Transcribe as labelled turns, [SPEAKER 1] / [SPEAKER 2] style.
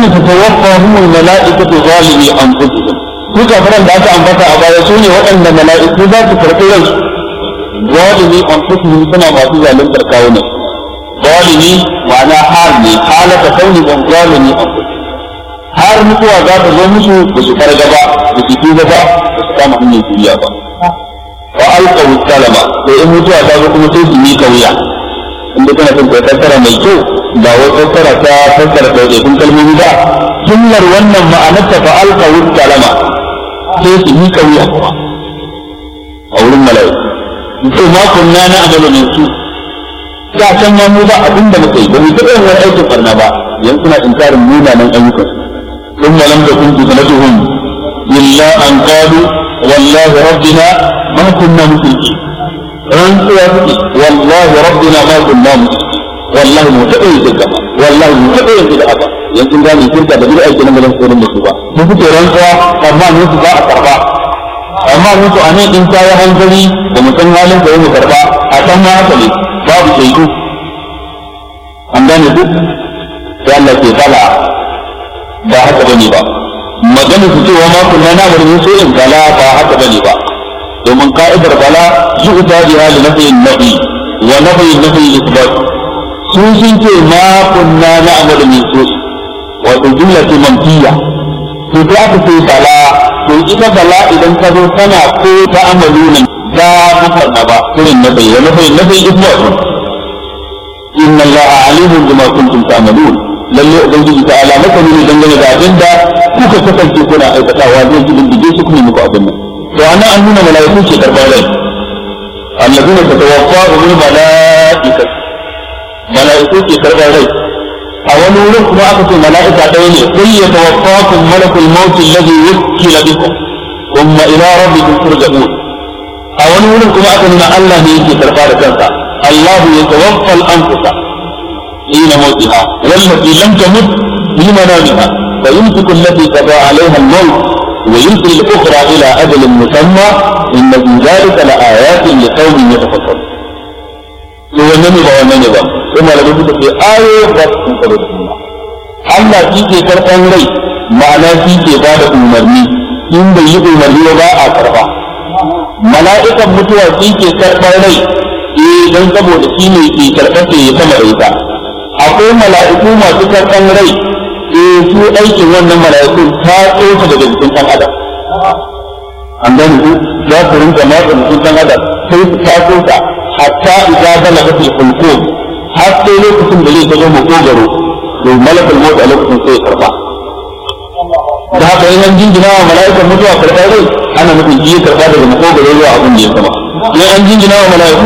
[SPEAKER 1] تتوفاهم الملائكة ظالمي أنفسهم duka faran da aka ambata a baya su ne waɗanda mala'iku za su karɓi ransu zalimi anfusihim suna masu zaluntar kawunan zalimi ma'ana hal ne halaka kauni ban zalimi anfusihim har mutuwa za ta zo musu ba su farga ba ba su tuba ba ba su kama hanyar duniya ba wa alqaw salama to in mutuwa ta zo kuma sai su yi kauya inda kana son ka tattara mai kyau ba wai tattara ta tattara ɗaiɗaikun kalmomi ba jumlar wannan ma'anarta fa alqaw salama sai su yi kauya kuma a wurin mala'iku to ma kunna na amalu min su da can ma mu ba abin da muke ba mu taɓa yin wani aikin barna ba yanzu suna inkarin munanan ayyukan ثم لم تكن فتنتهم إلا أن قالوا والله ربنا ما كنا مشركين والله ربنا ما كنا مشركين والله متقين كذا والله متقين كذا أبا يمكن أن يكون كذا بدل أي كلمة لم تكن مشركة ممكن رنسوا أما نوتي ذا أكربا أما نوتي أنا إنسان يهانجلي ومتن عالم كذا مكربا أتما أكلي باب شيء عندنا نقول يلا كذا ba haka bane ba magana su cewa ma kunna na bari so in bala ba haka bane ba domin ka'idar bala yu'ta biha li nafyin nafi wa nafyin nafi isbat sun ce ma kunna na amalu min so wato jumla ce manfiya to da aka ce bala to ita bala idan ka zo tana ko ta amalu nan da mufarna ba irin nafi wa nafi isbat inna allaha alimun bima kuntum ta'malun lalle ubangiji ta ala maka ne dangane da abin da kuka kasance kuna aikatawa zai ji dindige su kuma muku abin nan to ana an nuna malaiku ke karɓar rai allazina tatawaffahum malaikatu malaiku ke karɓar rai a wani wurin kuma aka ce malaika ɗaya ne kul yatawaffakum malakul maut alladhi wukila bikum thumma ila rabbikum turja'un a wani wurin kuma aka nuna Allah ne yake karɓa da kansa Allah yatawaffa al-anfusa حين موتها والتي لم تمت في منامها فيمسك التي قضى عليها الموت ويرسل الاخرى الى اجل مسمى ان في ذلك لآيات لقوم يتفكرون. ومن ثم لم يكن في آية وقت Allah shi ke karɓan rai ma'ana shi ke ba da umarni in bai yi umarni ba a karɓa. Mala'ikan mutuwa shi ke karɓan rai don saboda shi ne ke karɓar ya sama da ita. Akwai mala'iku masu karɓan rai su aikin wannan mala'iku ta tsoka daga jikin ɗan adam an gani su za su rinka matsa jikin ɗan adam sai su ta tsoka hatta idan bala ga fulko har sai lokacin da zai ta zo makogaro to malakul mawt a lokacin sai ya karɓa da haka yan jinjina wa mala'ikan mutuwa karɓar rai ana nufin ji karɓa daga makogaro zuwa abin da ya sama yan jinjina wa mala'iku